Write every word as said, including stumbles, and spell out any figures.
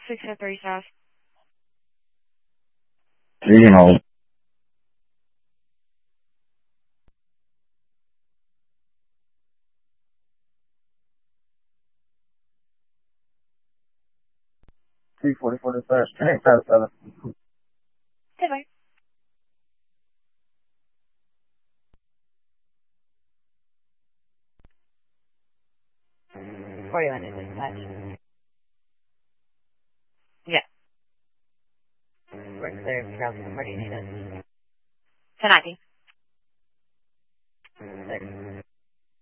six oh three South. You can hold. Two forty-four dispatch. Connect five seven. Goodbye. forty-one is dispatch. Yeah. Works there, Charles, where do you need us? ten ninety.